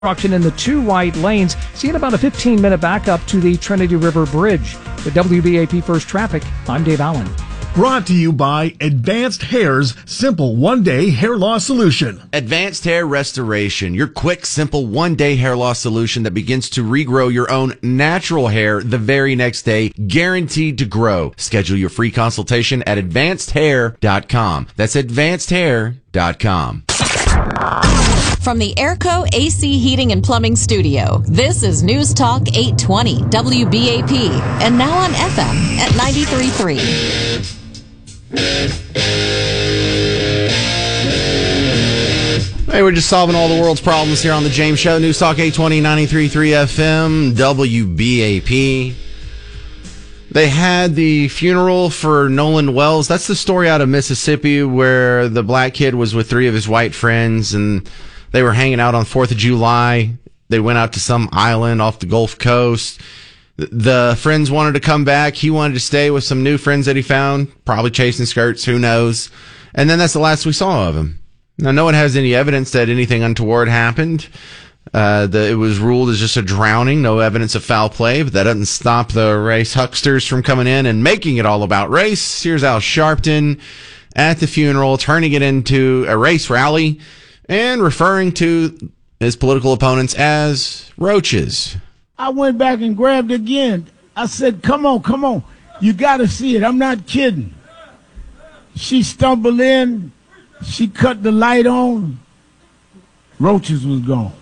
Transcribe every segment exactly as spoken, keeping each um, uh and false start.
Construction in the two right lanes, seeing about a fifteen-minute backup to the Trinity River Bridge. With W B A P First Traffic, I'm Dave Allen. Brought to you by Advanced Hair's simple one-day hair loss solution. Advanced Hair Restoration, your quick, simple one-day hair loss solution that begins to regrow your own natural hair the very next day, guaranteed to grow. Schedule your free consultation at advanced hair dot com. That's advanced hair dot com. From the Airco A C Heating and Plumbing Studio, this is News Talk eight twenty W B A P, and now on F M at ninety-three point three. Hey, we're just solving all the world's problems here on the James Show. News Talk eight twenty, ninety-three point three F M, W B A P. They had the funeral for Nolan Wells. That's the story out of Mississippi where the black kid was with three of his white friends and they were hanging out on fourth of July. They went out to some island off the Gulf Coast. The friends wanted to come back. He wanted to stay with some new friends that he found, probably chasing skirts, who knows. And then that's the last we saw of him. Now, no one has any evidence that anything untoward happened. Uh, the, it was ruled as just a drowning, no evidence of foul play, but that doesn't stop the race hucksters from coming in and making it all about race. Here's Al Sharpton at the funeral, turning it into a race rally and referring to his political opponents as roaches. I went back and grabbed again. I said, come on, come on. You got to see it. I'm not kidding. She stumbled in. She cut the light on. Roaches was gone.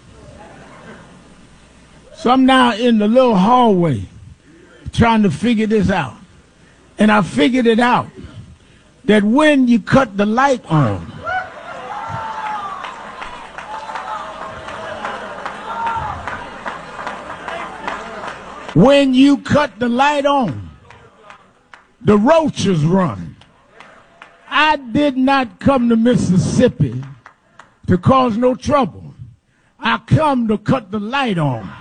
So I'm now in the little hallway trying to figure this out. And I figured it out, that when you cut the light on, when you cut the light on, the roaches run. I did not come to Mississippi to cause no trouble. I come to cut the light on.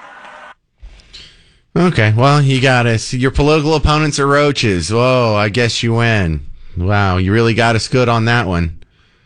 Okay, well, you got us. Your political opponents are roaches. Whoa, I guess you win. Wow, you really got us good on that one.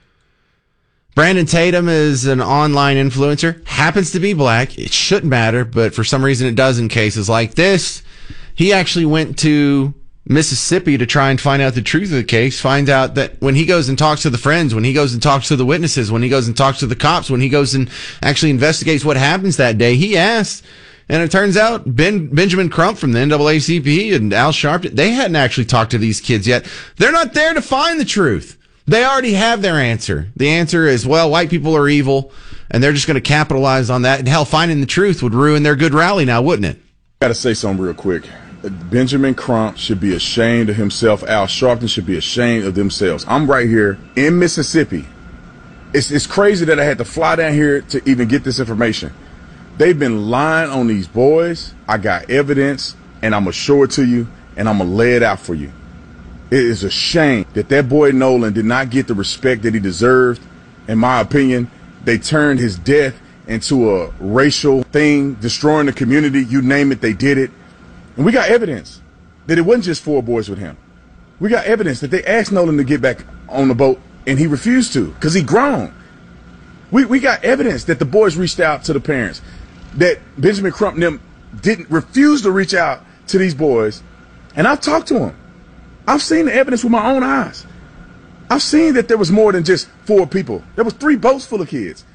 Brandon Tatum is an online influencer. Happens to be black. It shouldn't matter, but for some reason it does in cases like this. He actually went to Mississippi to try and find out the truth of the case, finds out that when he goes and talks to the friends, when he goes and talks to the witnesses, when he goes and talks to the cops, when he goes and actually investigates what happens that day, he asks. And it turns out Ben, Benjamin Crump from the N double A C P and Al Sharpton, they hadn't actually talked to these kids yet. They're not there to find the truth. They already have their answer. The answer is, well, white people are evil, and they're just going to capitalize on that. And hell, finding the truth would ruin their good rally now, wouldn't it? Got to say something real quick. Benjamin Crump should be ashamed of himself. Al Sharpton should be ashamed of themselves. I'm right here in Mississippi. It's, it's crazy that I had to fly down here to even get this information. They've been lying on these boys. I got evidence, and I'm going to show it to you, and I'm going to lay it out for you. It is a shame that that boy Nolan did not get the respect that he deserved. In my opinion, they turned his death into a racial thing, destroying the community. You name it, they did it. And we got evidence that it wasn't just four boys with him. We got evidence that they asked Nolan to get back on the boat, and he refused to because he grown. We, we got evidence that the boys reached out to the parents, that Benjamin Crump and them didn't refuse to reach out to these boys. And I've talked to them. I've seen the evidence with my own eyes. I've seen that there was more than just four people. There was three boats full of kids.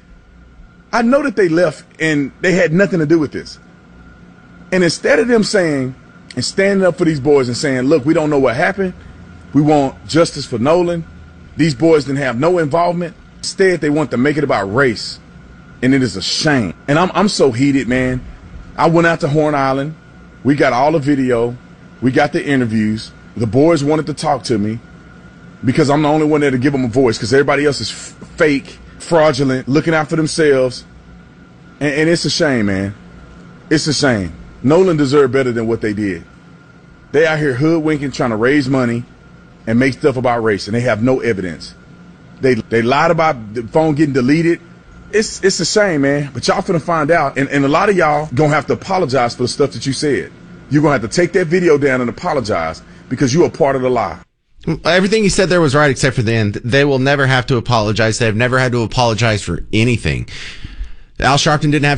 I know that they left and they had nothing to do with this. And instead of them saying and standing up for these boys and saying, look, we don't know what happened. We want justice for Nolan. These boys didn't have no involvement. Instead, they want to make it about race. And it is a shame. And I'm I'm so heated, man. I went out to Horn Island. We got all the video. We got the interviews. The boys wanted to talk to me because I'm the only one there to give them a voice because everybody else is f- fake, fraudulent, looking out for themselves. And, and it's a shame, man. It's a shame. Nolan deserved better than what they did. They out here hoodwinking, trying to raise money and make stuff about race, and they have no evidence. They they lied about the phone getting deleted. It's it's a shame, man. But y'all finna find out, and, and a lot of y'all gonna have to apologize for the stuff that you said. You're gonna have to take that video down and apologize because you are part of the lie. Everything he said there was right except for the end. They will never have to apologize. They have never had to apologize for anything. Al Sharpton didn't have